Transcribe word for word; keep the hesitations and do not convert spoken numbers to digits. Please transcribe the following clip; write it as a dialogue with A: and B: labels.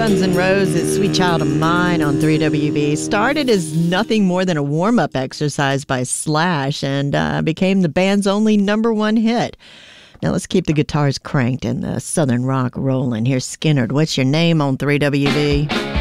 A: Guns N' Roses' Sweet Child of Mine on three W B started as nothing more than a warm-up exercise by Slash and uh, became the band's only number one hit. Now let's keep the guitars cranked and the southern rock rolling. Here's Skynyrd. What's your name on three W B?